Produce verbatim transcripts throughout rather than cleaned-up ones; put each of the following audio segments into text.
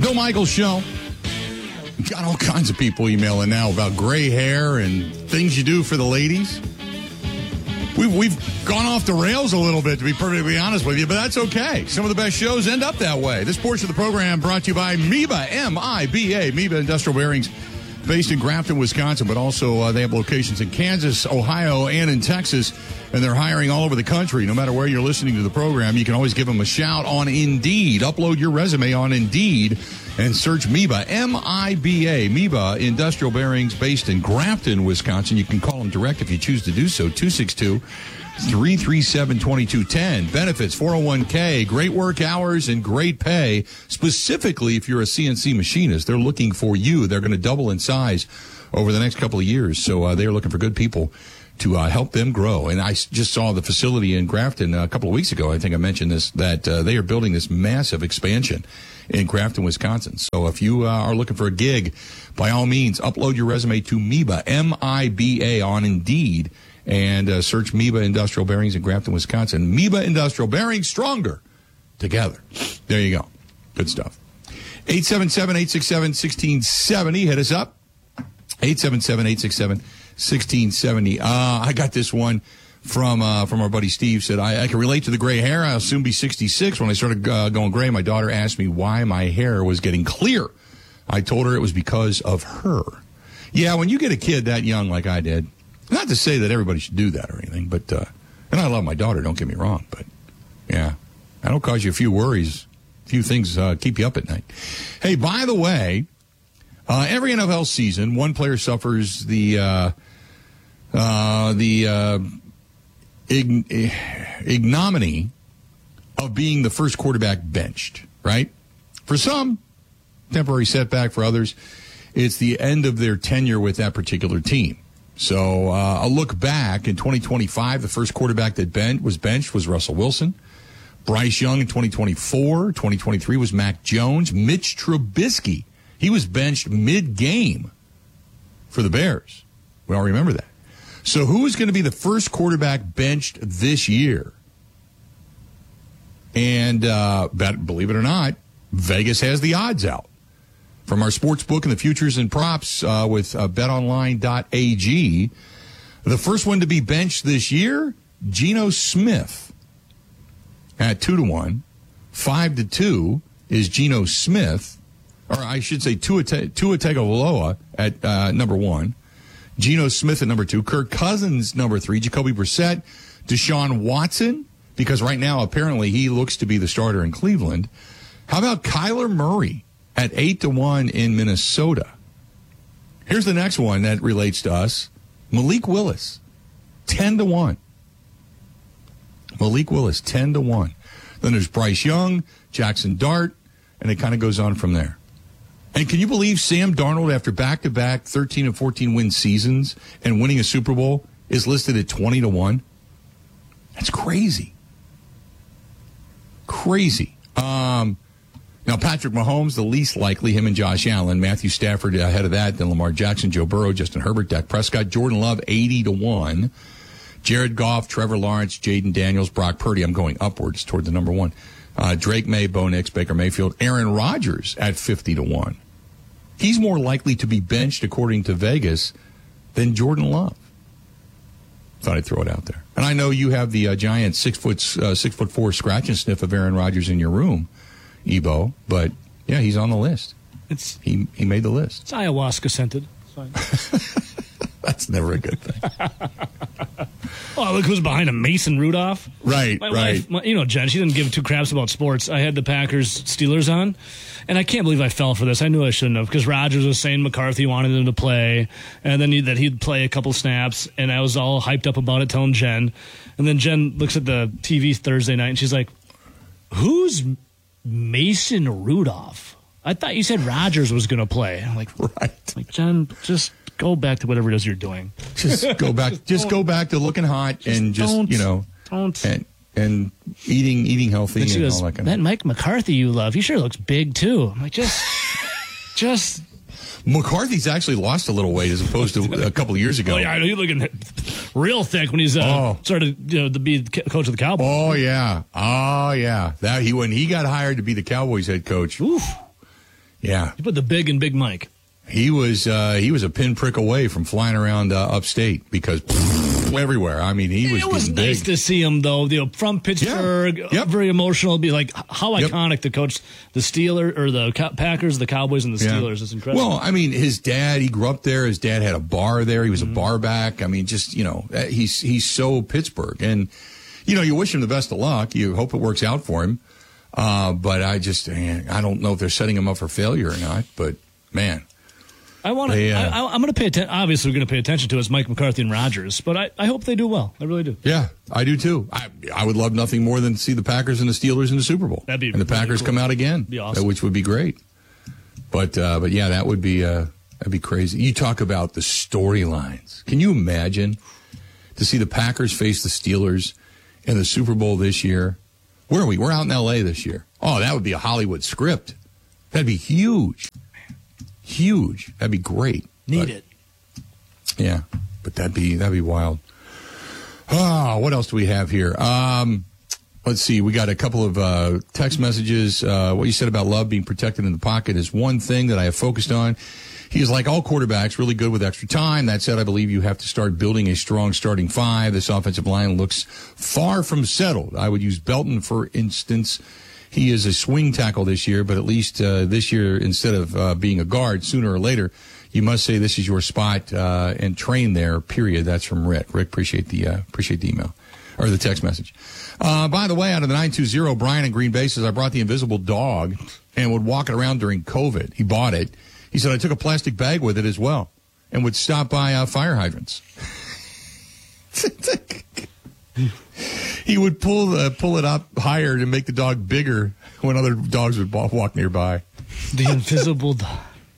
Bill Michaels Show. Got all kinds of people emailing now about gray hair and things you do for the ladies. We've, we've gone off the rails a little bit, to be perfectly honest with you, but that's okay. Some of the best shows end up that way. This portion of the program brought to you by MEBA, M I B A, MEBA Industrial Bearings, based in Grafton, Wisconsin, but also uh, they have locations in Kansas, Ohio, and in Texas, and they're hiring all over the country. No matter where you're listening to the program, you can always give them a shout on Indeed. Upload your resume on Indeed and search MEBA, M I B A, MEBA Industrial Bearings, based in Grafton, Wisconsin. You can call them direct if you choose to do so, two six two, three three seven, two two one zero. Benefits, four oh one k, great work hours, and great pay. Specifically, if you're a C N C machinist, they're looking for you. They're going to double in size over the next couple of years, so uh, they're looking for good people to uh, help them grow. And I s- just saw the facility in Grafton a couple of weeks ago. I think I mentioned this, that uh, they are building this massive expansion in Grafton, Wisconsin. So if you uh, are looking for a gig, by all means, upload your resume to MEBA, M I B A, on Indeed, and uh, search MEBA Industrial Bearings in Grafton, Wisconsin. MEBA Industrial Bearings, stronger together. There you go. Good stuff. eight seven seven, eight six seven, one six seven zero. Hit us up. eight seven seven, eight six seven, one six seven zero. Uh, I got this one from uh, from our buddy Steve. Said, I, I can relate to the gray hair. I'll soon be sixty-six. When I started uh, going gray, my daughter asked me why my hair was getting clear. I told her it was because of her. Yeah, when you get a kid that young like I did, not to say that everybody should do that or anything, but, uh, and I love my daughter, don't get me wrong, but, yeah, that'll cause you a few worries, a few things uh, keep you up at night. Hey, by the way, uh, every N F L season, one player suffers the, uh, uh, the, uh, ign- ignominy of being the first quarterback benched, right? For some, temporary setback. For others, it's the end of their tenure with that particular team. So uh, a look back in twenty twenty-five, the first quarterback that ben- was benched was Russell Wilson. Bryce Young in twenty twenty-four. twenty twenty-three was Mac Jones. Mitch Trubisky, he was benched mid-game for the Bears. We all remember that. So who is going to be the first quarterback benched this year? And uh, bet, believe it or not, Vegas has the odds out. From our sports book and the futures and props uh, with uh, bet online dot a g, the first one to be benched this year, Geno Smith at two to one. Five to two is Geno Smith, or I should say Tua, Tua Tagovailoa at uh, number one. Geno Smith at number two. Kirk Cousins number three. Jacoby Brissett. Deshaun Watson, because right now apparently he looks to be the starter in Cleveland. How about Kyler Murray at eight to one in Minnesota? Here's the next one that relates to us. Malik Willis, ten to one. Malik Willis, ten to one. Then there's Bryce Young, Jackson Dart, and it kind of goes on from there. And can you believe Sam Darnold, after back-to-back thirteen and fourteen win seasons and winning a Super Bowl, is listed at twenty to one? That's crazy. Crazy. Um... Now, Patrick Mahomes, the least likely, him and Josh Allen. Matthew Stafford ahead of that, then Lamar Jackson, Joe Burrow, Justin Herbert, Dak Prescott, Jordan Love, eighty to one. Jared Goff, Trevor Lawrence, Jaden Daniels, Brock Purdy. I'm going upwards toward the number one. Uh, Drake May, Bo Nix, Baker Mayfield, Aaron Rodgers at fifty to one. He's more likely to be benched, according to Vegas, than Jordan Love. Thought I'd throw it out there. And I know you have the uh, giant six foot, uh, six foot four scratch and sniff of Aaron Rodgers in your room, Ebo, but yeah, he's on the list. It's he he made the list. It's ayahuasca scented. That's never a good thing. Oh, look who's behind him, Mason Rudolph. Right, my right. Wife, my, you know, Jen, she didn't give two craps about sports. I had the Packers Steelers on, and I can't believe I fell for this. I knew I shouldn't have, because Rodgers was saying McCarthy wanted him to play, and then he, that he'd play a couple snaps, and I was all hyped up about it, telling Jen. And then Jen looks at the T V Thursday night, and she's like, who's Mason Rudolph? I thought you said Rodgers was going to play. I'm like, right. Like, Jen, just go back to whatever it is you're doing. Just go back. Just go back to looking hot just and just you know, don't and, and eating eating healthy and, and goes, all that kind that of. That Mike McCarthy you love, he sure looks big too. I'm like, just, just. McCarthy's actually lost a little weight as opposed to a couple of years ago. Oh yeah, I know, he's looking real thick when he's uh, oh. started, you know, to be coach of the Cowboys. Oh yeah, oh yeah. That he when he got hired to be the Cowboys head coach. Oof. Yeah. You put the big in Big Mike. He was uh, he was a pinprick away from flying around uh, upstate because pff, everywhere. I mean, he was It was getting nice big. to see him, though. You know, from Pittsburgh, Yeah. Yep. very emotional. Be like how Yep. iconic the coach, the Steelers or the Co- Packers, the Cowboys, and the Yeah. Steelers. It's incredible. Well, I mean, his dad, he grew up there. His dad had a bar there. He was Mm-hmm. a bar back. I mean, just, you know, uh, he's he's so Pittsburgh. And, you know, you wish him the best of luck. You hope it works out for him. Uh, but I just, man, I don't know if they're setting him up for failure or not. But, man. I want to. They, uh, I, I'm going to pay attention. Obviously, we're going to pay attention to is Mike McCarthy and Rodgers, but I, I hope they do well. I really do. Yeah, I do too. I I would love nothing more than to see the Packers and the Steelers in the Super Bowl. That'd be and the really Packers cool. come out again, Be awesome. which would be great. But uh, but yeah, that would be uh, that'd be crazy. You talk about the storylines. Can you imagine to see the Packers face the Steelers in the Super Bowl this year? Where are we? We're out in L A this year. Oh, that would be a Hollywood script. That'd be huge, huge. That'd be great. Need But- it. Yeah, but that'd be that'd be wild. Ah, what else do we have here? Um, let's see. We got a couple of uh, text messages. Uh, what you said about Love being protected in the pocket is one thing that I have focused on. He is like all quarterbacks, really good with extra time. That said, I believe you have to start building a strong starting five. This offensive line looks far from settled. I would use Belton, for instance. He is a swing tackle this year, but at least uh, this year, instead of uh, being a guard, sooner or later, you must say this is your spot uh, and train there, period. That's from Rick. Rick, appreciate the uh, appreciate the email or the text message. Uh, by the way, out of the nine two zero, Brian in Green Bay says, I brought the invisible dog and would walk it around during COVID. He bought it. He said, I took a plastic bag with it as well and would stop by uh, fire hydrants. He would pull uh, pull it up higher to make the dog bigger when other dogs would walk nearby. The invisible dog.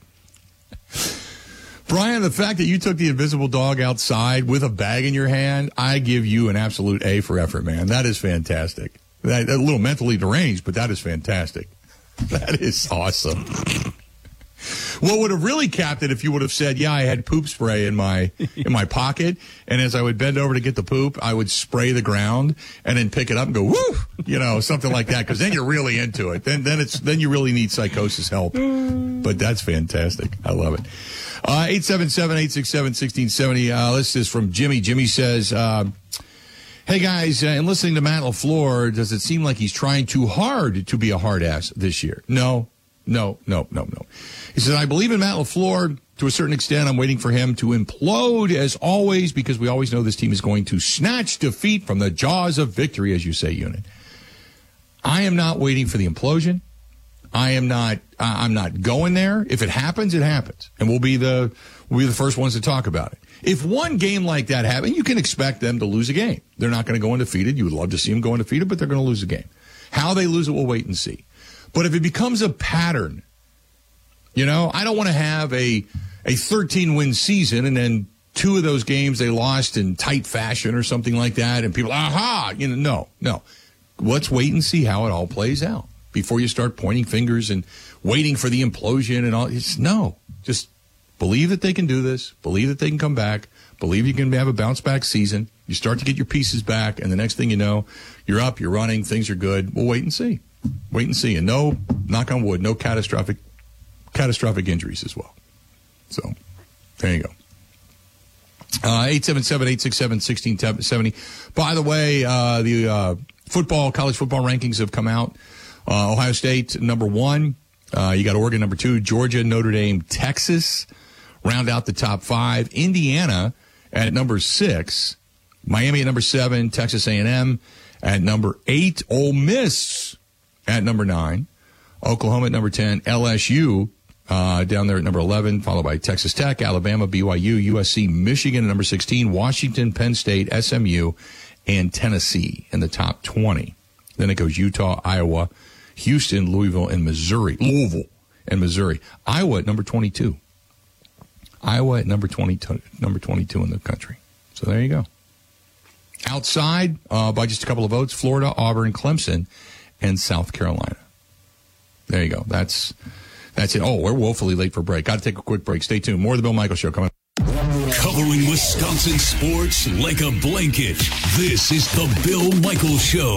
Brian, the fact that you took the invisible dog outside with a bag in your hand, I give you an absolute A for effort, man. That is fantastic. That, a little mentally deranged, but that is fantastic. That is awesome. What would have really capped it if you would have said, yeah, I had poop spray in my in my pocket, and as I would bend over to get the poop, I would spray the ground and then pick it up and go, woo, you know, something like that, because then you're really into it. Then then it's then you really need psychosis help. But that's fantastic. I love it. Uh, eight seven seven, eight six seven, one six seven zero. Uh, this is from Jimmy. Jimmy says, uh, hey, guys, uh, in listening to Matt LaFleur, does it seem like he's trying too hard to be a hard ass this year? No, no, no, no, no. He says, I believe in Matt LaFleur to a certain extent. I'm waiting for him to implode as always, because we always know this team is going to snatch defeat from the jaws of victory, as you say, Unit. I am not waiting for the implosion. I am not. Uh, I'm not going there. If it happens, it happens, and we'll be the we'll be the first ones to talk about it. If one game like that happens, you can expect them to lose a game. They're not going to go undefeated. You would love to see them go undefeated, but they're going to lose a game. How they lose it, we'll wait and see. But if it becomes a pattern, you know, I don't want to have a a thirteen win season and then two of those games they lost in tight fashion or something like that, and people, aha, you know, no, no. Let's wait and see how it all plays out before you start pointing fingers and waiting for the implosion and all. It's no, just believe that they can do this. Believe that they can come back. Believe you can have a bounce back season. You start to get your pieces back, and the next thing you know, you're up, you're running, things are good. We'll wait and see. Wait and see. And no, knock on wood, no catastrophic catastrophic injuries as well. So there you go. Uh, eight seven seven, eight six seven, one six seven zero. By the way, uh, the uh, football, college football rankings have come out. Uh, Ohio State, number one. Uh, you got Oregon, number two. Georgia, Notre Dame, Texas round out the top five. Indiana at number six. Miami at number seven. Texas A and M at number eight. Ole Miss at number nine. Oklahoma at number ten. L S U uh, down there at number eleven, followed by Texas Tech, Alabama, B Y U, U S C, Michigan at number sixteen, Washington, Penn State, S M U, and Tennessee in the top twenty. Then it goes Utah, Iowa, Houston, Louisville, and Missouri. Louisville and Missouri. Iowa at number twenty-two. Iowa at number twenty-two, number twenty-two in the country. So there you go. Outside, uh, by just a couple of votes, Florida, Auburn, Clemson, and South Carolina. There you go. That's that's it. Oh, we're woefully late for break. Got to take a quick break. Stay tuned. More of the Bill Michaels Show coming up. Covering Wisconsin sports like a blanket. This is the Bill Michaels Show.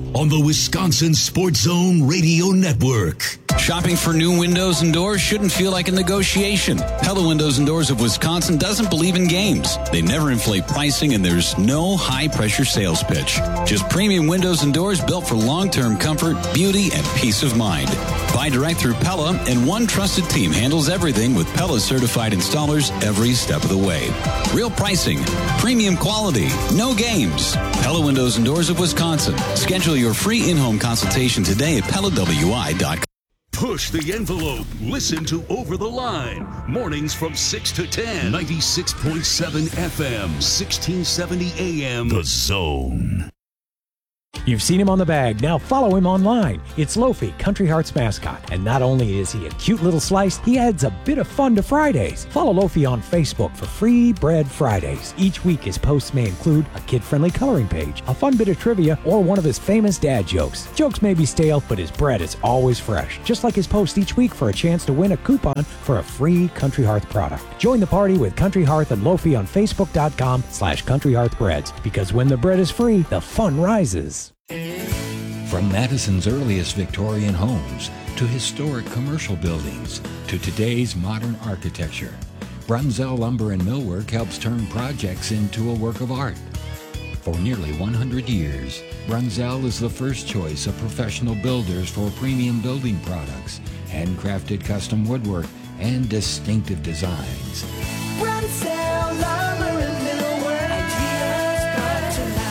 on the Wisconsin Sports Zone Radio Network. Shopping for new windows and doors shouldn't feel like a negotiation. Pella Windows and Doors of Wisconsin doesn't believe in games. They never inflate pricing, and there's no high-pressure sales pitch. Just premium windows and doors built for long-term comfort, beauty, and peace of mind. Buy direct through Pella, and one trusted team handles everything with Pella-certified installers every step of the way. Real pricing, premium quality, no games. Pella Windows and Doors of Wisconsin. Schedule your free in-home consultation today at Pella W I dot com. Push the envelope. Listen to Over the Line. Mornings from six to ten. ninety-six point seven F M, sixteen seventy A M. The Zone. You've seen him on the bag. Now follow him online. It's Lofi, Country Hearts mascot. And not only is he a cute little slice, he adds a bit of fun to Fridays. Follow Lofi on Facebook for Free Bread Fridays. Each week his posts may include a kid-friendly coloring page, a fun bit of trivia, or one of his famous dad jokes. Jokes may be stale, but his bread is always fresh. Just like his post each week for a chance to win a coupon for a free Country Hearth product. Join the party with Country Hearth and Lofi on Facebook.com slash Country Hearth Breads. Because when the bread is free, the fun rises. From Madison's earliest Victorian homes to historic commercial buildings to today's modern architecture, Brunzell Lumber and Millwork helps turn projects into a work of art. For nearly one hundred years, Brunzell is the first choice of professional builders for premium building products, handcrafted custom woodwork, and distinctive designs. Brunzell Lumber and Millwork, ideas brought to life.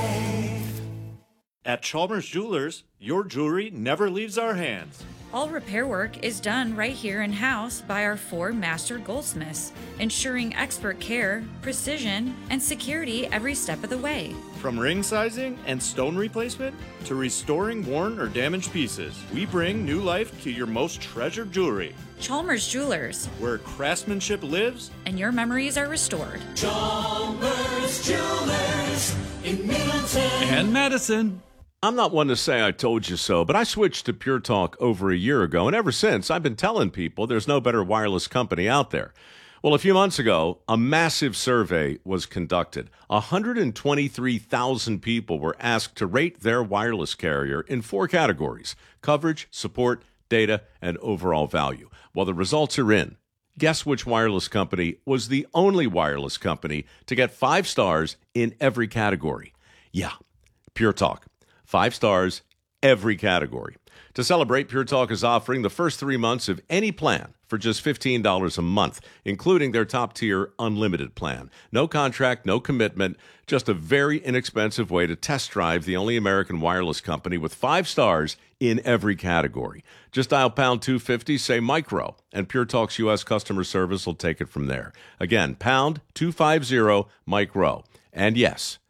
At Chalmers Jewelers, your jewelry never leaves our hands. All repair work is done right here in-house by our four master goldsmiths, ensuring expert care, precision, and security every step of the way. From ring sizing and stone replacement to restoring worn or damaged pieces, we bring new life to your most treasured jewelry. Chalmers Jewelers, where craftsmanship lives and your memories are restored. Chalmers Jewelers in Middleton and Madison. I'm not one to say I told you so, but I switched to Pure Talk over a year ago, and ever since, I've been telling people there's no better wireless company out there. Well, a few months ago, a massive survey was conducted. one hundred twenty-three thousand people were asked to rate their wireless carrier in four categories: coverage, support, data, and overall value. Well, the results are in. Guess which wireless company was the only wireless company to get five stars in every category? Yeah, Pure Talk. Five stars, every category. To celebrate, Pure Talk is offering the first three months of any plan for just fifteen dollars a month, including their top-tier unlimited plan. No contract, no commitment, just a very inexpensive way to test drive the only American wireless company with five stars in every category. Just dial pound two fifty, say micro, and Pure Talk's U S customer service will take it from there. Again, pound two fifty, micro. And yes,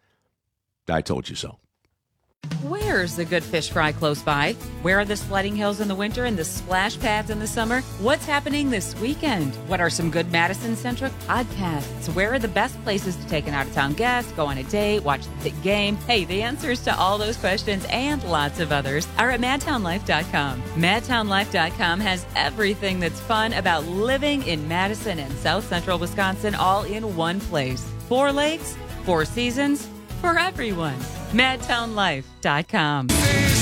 I told you so. Where's the good fish fry close by? Where are the sledding hills in the winter and the splash pads in the summer? What's happening this weekend? What are some good Madison-centric podcasts? Where are the best places to take an out-of-town guest, go on a date, watch the big game? Hey, the answers to all those questions and lots of others are at madtown life dot com. madtown life dot com has everything that's fun about living in Madison and South Central Wisconsin all in one place. Four lakes, four seasons, for everyone. madtown life dot com.